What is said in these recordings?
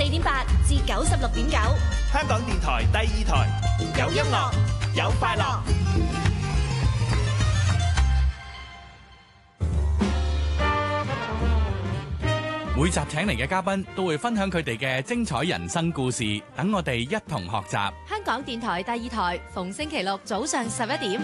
84.8至96.9， 香港電台第2台，有音樂，有快樂。 每集請嚟嘅嘉賓都會分享佢哋嘅精彩人生故事，等我哋一同學習。 香港電台第2台，逢星期六早上11點，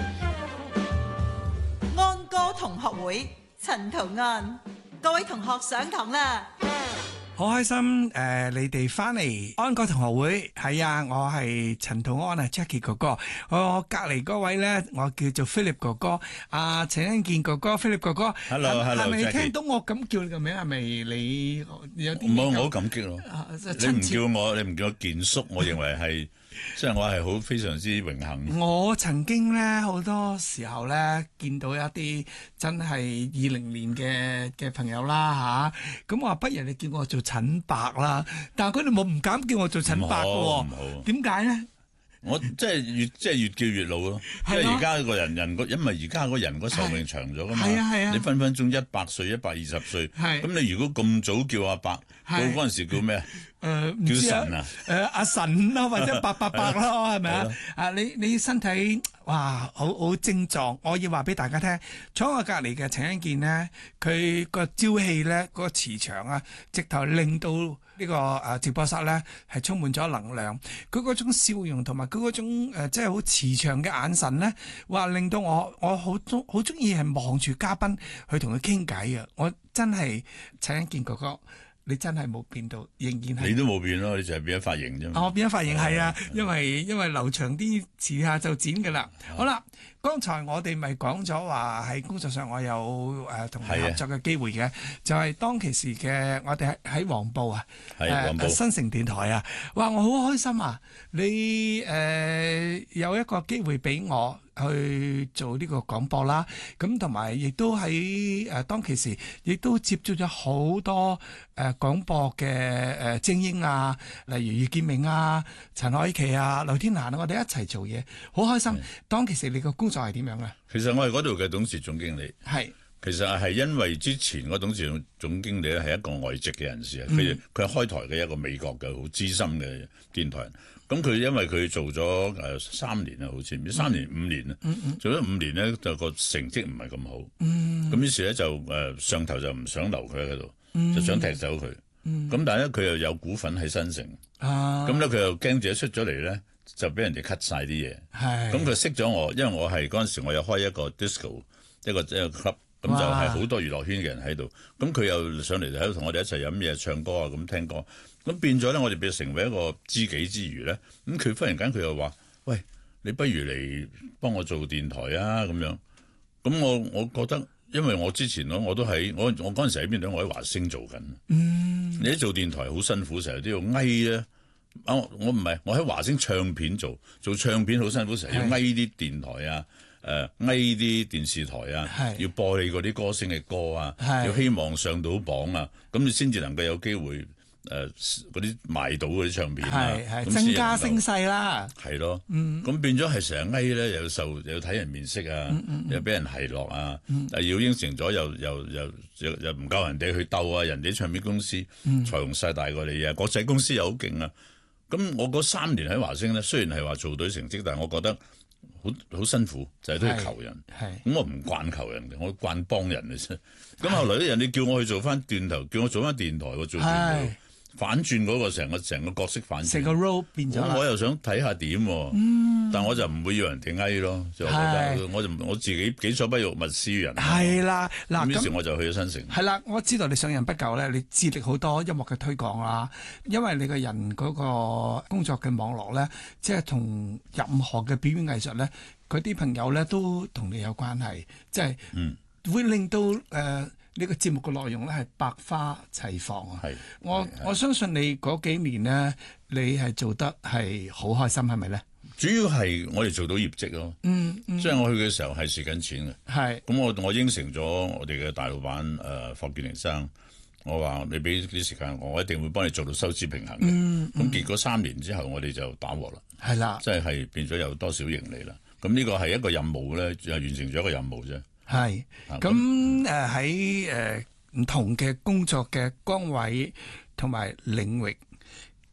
安歌同學會陳圖安，各位同學上堂啦！ 好開心你哋翻嚟安歌同學會。係啊，我係陳圖安啊 Jackie 哥哥。我隔離嗰位咧，我叫做 Philip 哥哥。陳欣健哥哥 Philip 哥哥 Hello， 係咪 Jackie 聽到我咁叫你個名？係咪你有啲？ 唔好，我好感激咯。你唔叫我健叔，我認為係即係我係好非常之榮幸。 我曾經咧好多時候咧見到一啲真係20年嘅朋友啦嚇，咁我話不如你叫我做陳伯啦，但係佢哋唔敢叫我做陳伯嘅喎，點解咧？ 我即係越叫越老咯，因為而家個人因為而家個人個壽命長咗噶嘛，你分分鐘100歲、120歲，咁你如果咁早叫阿伯，到嗰陣時叫咩啊？叫神啊？ 阿神咯，或者伯咯，係咪啊？你身體哇好精壯，我要話俾大家聽，坐我隔離嘅陳欣健呢，佢個朝氣咧，個磁場啊，直頭令到呢個直播室咧係充滿咗能量。佢嗰種笑容同埋佢嗰種即係好慈祥嘅眼神咧，哇令到我好中意係望住嘉賓去同佢傾偈啊！我真係陳欣健哥哥。你真係冇變到，仍然係。 你都冇變咯，你就係變咗髮型啫嘛。 我變咗髮型係啊，因為留長啲，遲下就剪㗎啦。好啦，剛才我哋咪講咗話喺工作上我有同你合作嘅機會嘅，就係當其時嘅我哋喺黃埔啊，新城電台啊，哇！我好開心啊！你有一個機會俾我去做呢個廣播啦，咁同埋亦都喺當其時，亦都接觸咗好多廣播嘅精英啊，例如葉建明啊、陳凱琪啊、劉天蘭啊，我哋一齊做嘢，好開心。當其時你個工作係點樣啊？ 其實我係嗰度嘅董事總經理。 係。 其實係因為之前個董事總經理咧係一個外籍嘅人士啊，佢係開台嘅一個美國嘅好資深嘅電台人。咁佢因為佢做咗3年啊，好似唔知3年5年啊，做咗5年咧就個成績唔係咁好。咁於是咧就上頭就唔想留佢喺嗰度，就想踢走佢。咁但係咧佢又有股份喺新城，咁咧佢又驚自己出咗嚟咧就俾人哋 cut 晒啲嘢。咁佢識咗我，因為我係嗰陣時我有開一個 disco 一個 club。咁就係好多娛樂圈嘅人喺度，咁佢又上嚟喺度同我哋一齊飲嘢、唱歌啊，咁聽歌，咁變咗咧，我哋變成為一個知己之餘咧，咁佢忽然間佢又話：喂，你不如嚟幫我做電台啊咁樣。咁我覺得，因為我之前我都喺我嗰陣時喺邊度？我喺華星做緊。你一做電台好辛苦，成日都要翳咧。我唔係，我喺華星唱片做唱片好辛苦，成日要翳啲電台啊。翳啲電視台啊，要播你嗰啲歌星嘅歌啊，要希望上到榜啊，咁你先至能夠有機會嗰啲賣到嗰啲唱片啊， 增加聲勢啦。 係咯，咁變咗係成日翳咧，又要睇人面色啊，又俾人奚落啊，要應承咗又唔夠人哋去鬥啊，人哋唱片公司財雄勢大過你啊，國際公司又好勁啊。咁我嗰3年喺華星咧，雖然係話做到成績，但係我覺得好辛苦，就係都要求人。咁我唔慣求人嘅，我慣幫人嘅啫。咁後來啲人哋叫我去做翻斷頭，叫我做翻電台，我做電台反轉嗰個成個角色反轉， 成個 role 變咗。 我又想睇下點，但我就唔會要人哋翳咯，就覺得我自己己所不欲，勿施於人。 係啦，嗱， 於是我就去咗新城。 係啦，我知道你上任不久咧，你致力好多音樂嘅推廣啦，因為你個人嗰個工作嘅網絡咧，即係同任何嘅表演藝術咧，佢啲朋友咧都同你有關係，即係會令到呢個節目嘅內容咧係百花齊放啊！我相信你嗰幾年呢，你係做得係好開心，係咪咧？ 主要係我哋做到業績咯。即係我去嘅時候係蝕緊錢嘅。係。咁我應承咗我哋嘅大老闆霍建寧生，我話你俾啲時間我一定會幫你做到收支平衡嘅。咁結果3年之後，我哋就打和啦。係啦。即係變咗有多少盈利啦？咁呢個係一個任務咧，就完成咗一個任務啫。係，咁喺唔同嘅工作嘅崗位同埋領域，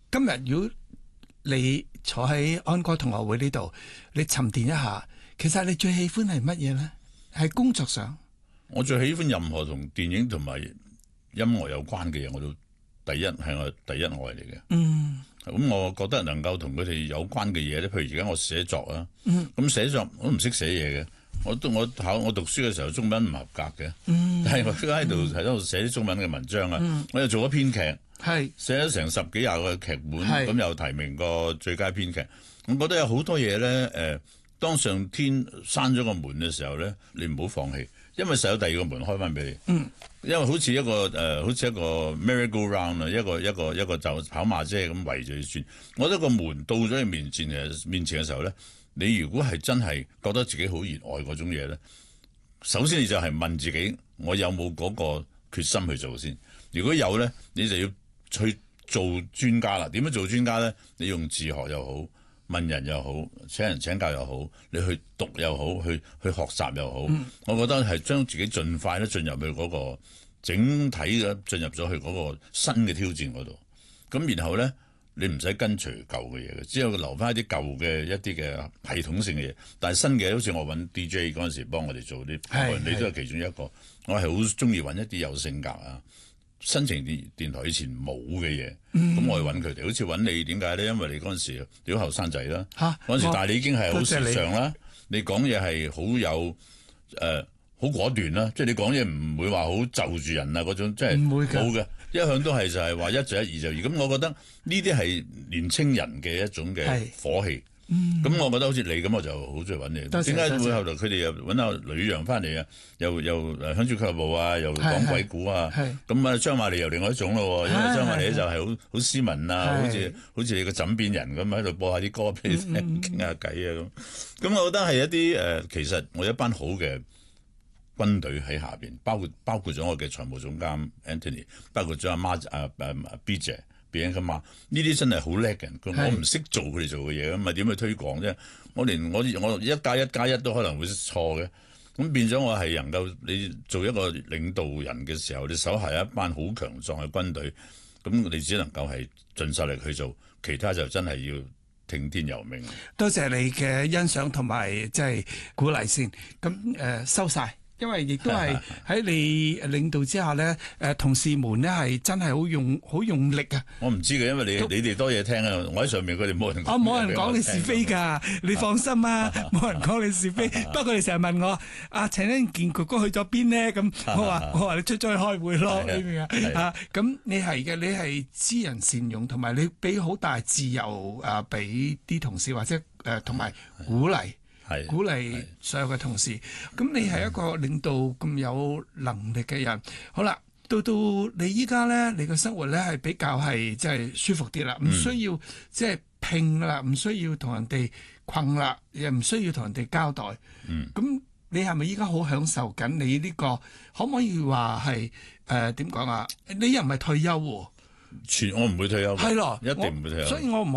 今日如果你坐喺安哥同學會呢度，你沉澱一下，其實你最喜歡係乜嘢咧？喺工作上， 我最喜歡任何同電影同埋音樂有關嘅嘢，我都係我第一愛嚟嘅。咁我覺得能夠同佢哋有關嘅嘢咧，譬如而家我寫作啊，咁寫作我都唔識寫嘢嘅。我讀書嘅時候中文唔合格嘅，但係我而家喺度寫啲中文嘅文章啊，我又做咗編劇，寫咗成10幾20個劇本，咁又提名過最佳編劇。我覺得有好多嘢咧，當上天閂咗個門嘅時候咧，你唔好放棄，因為實有第二個門開翻俾你。因為好似一個 merry-go-round 啊，一個就跑馬車咁圍住你轉。我覺得個門到咗你面前嘅時候咧，你如果係真係覺得自己好熱愛嗰種嘢咧，首先你就係問自己，我有冇嗰個決心去做先？如果有咧，你就要去做專家啦。點樣做專家咧？你用自學又好，問人又好，請人請教又好，你去讀又好，去學習又好。我覺得係將自己盡快咧進入去嗰個整體嘅進入咗去嗰個新嘅挑戰嗰度。咁然後咧，你唔使跟隨舊嘅嘢嘅，只有留翻一啲舊嘅一啲嘅系統性嘅嘢。但係新嘅，好似我揾 DJ 嗰陣時幫我哋做啲，你都係其中一個。我係好中意揾一啲有性格啊，新情電台以前冇嘅嘢，咁我去揾佢哋。好似揾你點解咧？因為你嗰陣時你好後生仔啦，嗰陣時但係你已經係好時尚啦，你講嘢係好有好果斷啦，即係你講嘢唔會話好就住人啊嗰種，即係冇嘅。一向都係就係話一就一，二就二。咁我覺得呢啲係年青人嘅一種嘅火氣。咁我覺得好似你咁，我就好中意揾你。點解會後來佢哋又揾下呂陽翻嚟啊？又香蕉俱樂部啊，又講鬼故啊。咁啊，張瑪莉又另外一種咯。因為張瑪莉就係好斯文啊，好似你個枕邊人咁喺度播下啲歌俾你聽，傾下偈啊咁。咁我覺得係一啲其實我一班好嘅軍隊喺下邊，包括咗我嘅財務總監 Anthony， 包括咗阿媽B 姐。變噶嘛？呢啲真係好叻嘅人，我唔識做佢哋做嘅嘢，咁咪點去推廣啫？我連我1+1+1都可能會錯嘅，咁變咗我係能夠你做一個領導人嘅時候，你手下有一班好強壯嘅軍隊，咁你只能夠係盡晒力去做，其他就真係要聽天由命。 多謝你嘅欣賞同埋即係鼓勵先，咁收晒。因為亦都係喺你領導之下咧，同事們咧係真係好用力啊！ 我唔知嘅，因為你哋多嘢聽啊！我喺上面，佢哋冇人講。 冇人講你是非㗎，你放心啊！冇人講你是非。不過你成日問我陳欣健哥哥去咗邊呢？咁我話你出咗去開會咯，你明啊？咁你係嘅，你係知人善用，同埋你俾好大自由俾啲同事或者同埋鼓勵。鼓勵所有嘅同事，咁你係一個領導咁有能力嘅人，好啦，到你依家咧，你嘅生活咧係比較係即係舒服啲啦，唔需要即係拼啦，唔需要同人哋困啦，又唔需要同人哋交代，咁你係咪依家好享受緊你呢個？可唔可以話係點講啊？你又唔係退休喎？ 我唔會退休， 係咯， 一定唔會退休， 所以我唔